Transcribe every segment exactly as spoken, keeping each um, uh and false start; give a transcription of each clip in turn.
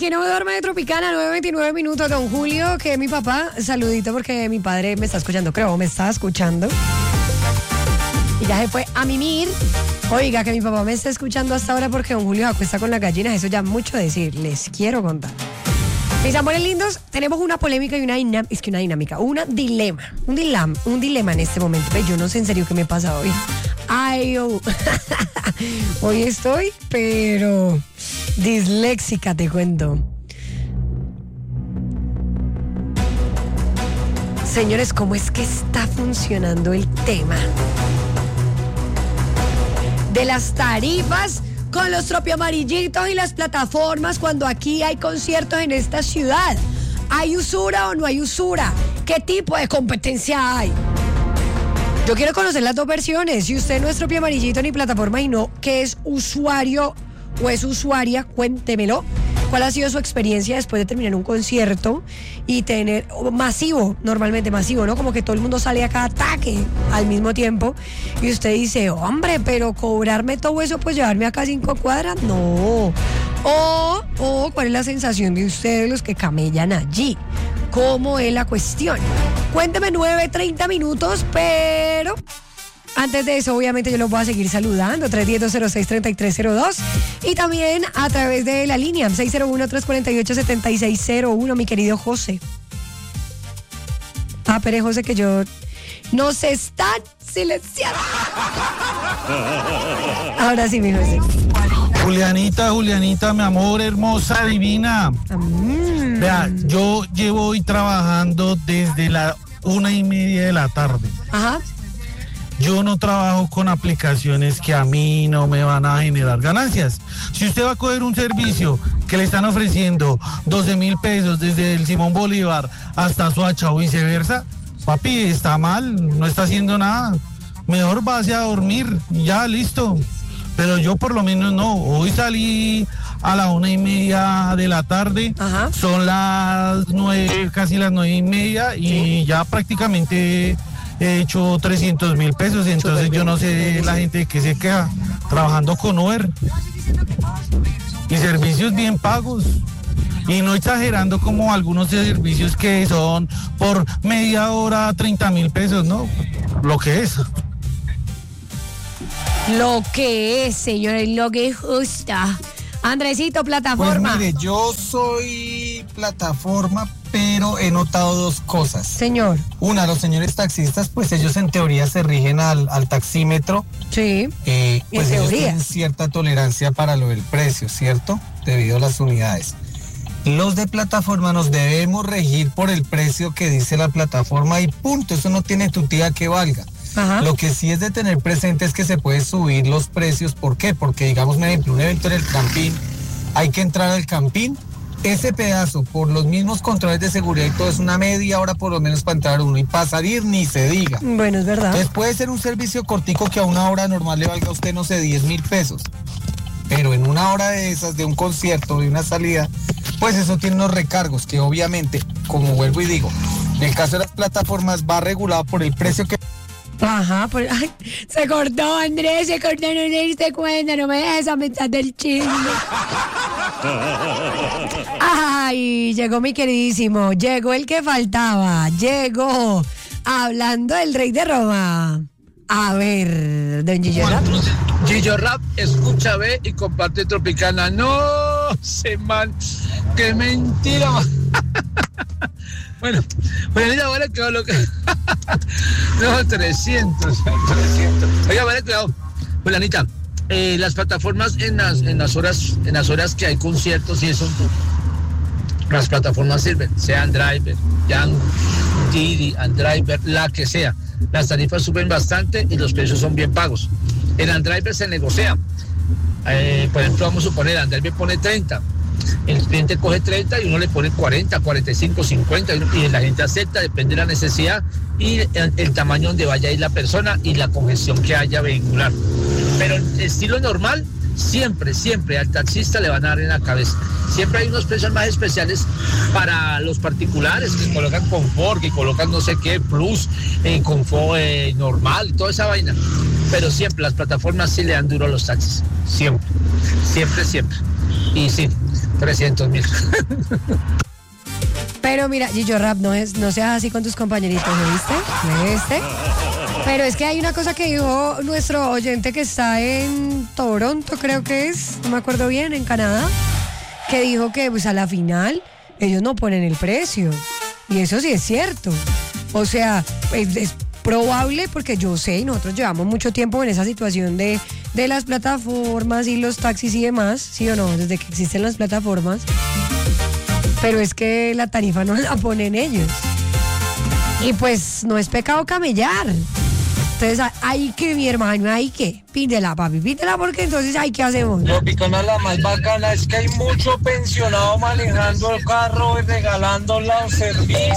aquí no me duerme de Tropicana, nueve veintinueve minutos, don Julio, que es mi papá. Saludito porque mi padre me está escuchando, creo, me está escuchando. Y ya se fue a mimir. Oiga, que mi papá me está escuchando hasta ahora porque don Julio se acuesta con las gallinas. Eso ya mucho decir, les quiero contar. Mis amores lindos, tenemos una polémica y una dinámica, es que una dinámica, una dilema, un dilema, un dilema en este momento. Yo no sé en serio qué me pasa hoy. Ay, oh. Hoy estoy, pero disléxica, te cuento. Señores, ¿cómo es que está funcionando el tema de las tarifas con los tropiamarillitos y las plataformas cuando aquí hay conciertos en esta ciudad? ¿Hay usura o no hay usura? ¿Qué tipo de competencia hay? Yo quiero conocer las dos versiones. Si usted no es tropiamarillito ni plataforma y no que es usuario o es usuaria, cuéntemelo. ¿Cuál ha sido su experiencia después de terminar un concierto y tener masivo, normalmente masivo, ¿no? Como que todo el mundo sale a cada ataque al mismo tiempo y usted dice, hombre, pero cobrarme todo eso, pues llevarme acá cinco cuadras, no. O, o ¿cuál es la sensación de ustedes los que camellan allí? ¿Cómo es la cuestión? Cuénteme, nueve, treinta minutos, pero antes de eso, obviamente, yo los voy a seguir saludando. tres uno cero, dos cero seis, tres tres cero dos. Y también a través de la línea seis cero uno, tres cuatro ocho, siete seis cero uno, mi querido José. Ah, pero José, que yo... Nos están silenciando. Ahora sí, mi José. Julianita, Julianita, mi amor, hermosa, divina. Mm. Vea, yo llevo hoy trabajando desde la una y media de la tarde. Ajá. Yo no trabajo con aplicaciones que a mí no me van a generar ganancias. Si usted va a coger un servicio que le están ofreciendo doce mil pesos desde el Simón Bolívar hasta Soacha o viceversa, papi, está mal, no está haciendo nada. Mejor vaya a dormir y ya, listo. Pero yo por lo menos no. Hoy salí a la una y media de la tarde. Ajá. Son las nueve, casi las nueve y media y sí, ya prácticamente he hecho trescientos mil pesos. Entonces yo no sé la gente que se queda trabajando con Uber y servicios bien pagos. Y no exagerando como algunos servicios que son por media hora treinta mil pesos, ¿no? Lo que es. Lo que es, señores, lo que es justa. Andresito, plataforma. Pues mire, yo soy plataforma, pero he notado dos cosas. Señor. Una, los señores taxistas, pues ellos en teoría se rigen al, al taxímetro. Sí. Eh, pues en ellos teoría tienen cierta tolerancia para lo del precio, ¿cierto? Debido a las unidades. Los de plataforma nos debemos regir por el precio que dice la plataforma y punto. Eso no tiene tutía que valga. Ajá. Lo que sí es de tener presente es que se puede subir los precios. ¿Por qué? Porque, digamos, un ejemplo, un evento en el Campín, hay que entrar al Campín. Ese pedazo, por los mismos controles de seguridad y todo, es una media hora por lo menos para entrar uno. Y para salir ni se diga. Bueno, es verdad. Entonces puede ser un servicio cortico que a una hora normal le valga a usted, no sé, diez mil pesos. Pero en una hora de esas, de un concierto, de una salida, pues eso tiene unos recargos que obviamente, como vuelvo y digo, en el caso de las plataformas va regulado por el precio que... Ajá, por, ay, se cortó, Andrés, se cortó, no te diste cuenta, no me dejes a mitad del chisme. Ay, llegó mi queridísimo, llegó el que faltaba, llegó, hablando del rey de Roma. A ver, don Gillo Rap. Gillo Rap, escucha, ve y comparte Tropicana. No, se man, qué mentira, man. Bueno, bueno, ya vale, que lo que... No, trescientos, trescientos. Oiga, vale, cuidado. Pues, Anita, eh, las plataformas en las, en las horas, en las horas que hay conciertos y eso, las plataformas sirven, sean Driver, Django, Didi, Andriver, la que sea. Las tarifas suben bastante y los precios son bien pagos. En Andriver se negocia. Eh, por ejemplo, vamos a suponer, Andriver pone treinta. El cliente coge treinta y uno le pone cuarenta, cuarenta y cinco, cincuenta y la gente acepta, depende de la necesidad y el, el tamaño donde vaya a ir la persona y la congestión que haya vehicular. Pero en estilo normal, siempre, siempre al taxista le van a dar en la cabeza. Siempre hay unos precios más especiales para los particulares que colocan confort, que colocan no sé qué, plus, eh, confort eh, normal y toda esa vaina. Pero siempre las plataformas sí le dan duro a los taxis. Siempre, siempre, siempre. Y sí, trescientos mil. Pero mira, Gillo Rap, no, es, no seas así con tus compañeritos, ¿me viste? ¿Me viste? Pero es que hay una cosa que dijo nuestro oyente que está en Toronto, creo que es, no me acuerdo bien, en Canadá, que dijo que pues a la final ellos no ponen el precio. Y eso sí es cierto. O sea, es, es probable porque yo sé, y nosotros llevamos mucho tiempo en esa situación de, de las plataformas y los taxis y demás, ¿sí o no? Desde que existen las plataformas. Pero es que la tarifa no la ponen ellos. Y pues no es pecado camellar. Entonces hay que, mi hermano, hay que. Pídela, papi, pídela porque entonces hay que hacemos. Tropicana, la más bacana es que hay mucho pensionado manejando el carro y regalando los servicios.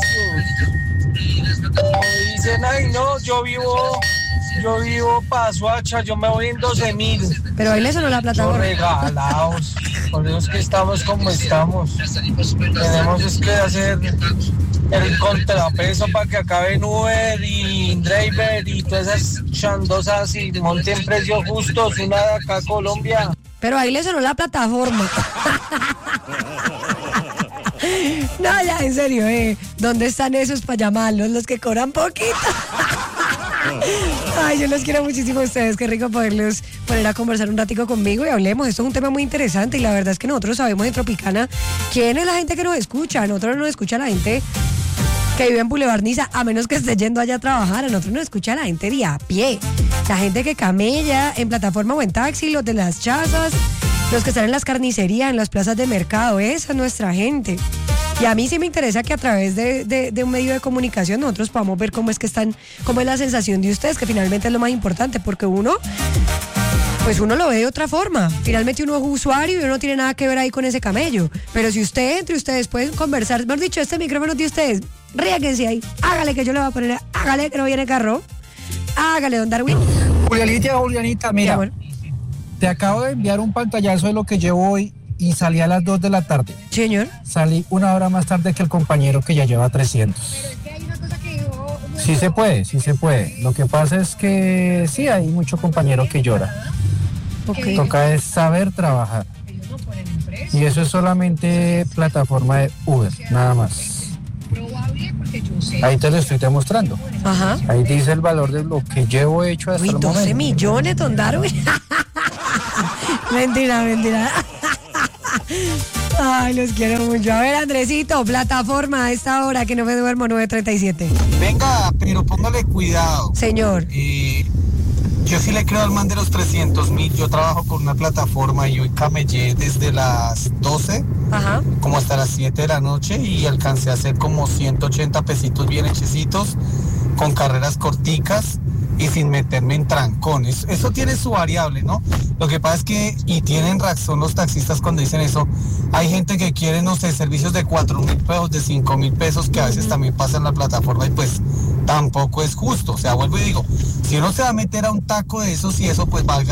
Dicen, ay no, yo vivo, yo vivo para Suacha, yo me voy en doce mil. Pero ahí le sonó la plataforma. Regalados, por eso es que estamos como estamos. Tenemos es que hacer el contrapeso para que acaben Uber y Driver y todas esas chandosas y monten precios justos, una de acá Colombia. Pero ahí le sonó la plataforma. No, ya, en serio, eh. ¿Dónde están esos para llamarlos? Los que cobran poquito. Ay, yo los quiero muchísimo a ustedes. Qué rico poderlos poner a conversar un ratico conmigo y hablemos. Esto es un tema muy interesante y la verdad es que nosotros sabemos en Tropicana quién es la gente que nos escucha. A nosotros nos escucha la gente que vive en Boulevard Niza, a menos que esté yendo allá a trabajar. A nosotros nos escucha la gente de a pie. La gente que camella en plataforma o en taxi, los de las chazas, los que están en las carnicerías, en las plazas de mercado. Esa es nuestra gente. Y a mí sí me interesa que a través de, de, de un medio de comunicación nosotros podamos ver cómo es que están, cómo es la sensación de ustedes, que finalmente es lo más importante, porque uno, pues uno lo ve de otra forma. Finalmente uno es usuario y uno no tiene nada que ver ahí con ese camello. Pero si usted, entre ustedes, pueden conversar, mejor dicho, este micrófono es de ustedes, ríaquense ahí, hágale que yo le voy a poner, hágale que no viene carro, hágale, don Darwin. Julianita, Julianita, mira, te acabo de enviar un pantallazo de lo que llevo hoy. Y salí a las dos de la tarde. Señor. Salí una hora más tarde que el compañero que ya lleva trescientos. Pero es que hay una cosa que dijo... Sí se puede, sí se puede. Lo que pasa es que sí hay mucho compañero que llora. Okay. Toca es saber trabajar. Ellos no ponen un precio. Y eso es solamente plataforma de Uber, nada más. Probable porque yo sé. Ahí te lo estoy demostrando. Ajá. Ahí dice el valor de lo que llevo hecho hasta Uy, el momento. doce millones, don Darwin. Mentira, mentira. Ay, los quiero mucho. A ver, Andresito, plataforma a esta hora que no me duermo, nueve treinta y siete. Venga, pero póngale cuidado. Señor. Eh, yo sí le creo al man de los trescientos mil. Yo trabajo con una plataforma y hoy camellé desde las doce, Ajá. como hasta las siete de la noche y alcancé a hacer como ciento ochenta pesitos bien hechecitos con carreras corticas y sin meterme en trancones. Eso tiene su variable, ¿no? Lo que pasa es que, y tienen razón los taxistas cuando dicen eso, hay gente que quiere, no sé, servicios de cuatro mil pesos, de cinco mil pesos, que a veces también pasa en la plataforma y pues tampoco es justo. O sea, vuelvo y digo, si uno se va a meter a un taco de esos y eso, pues valga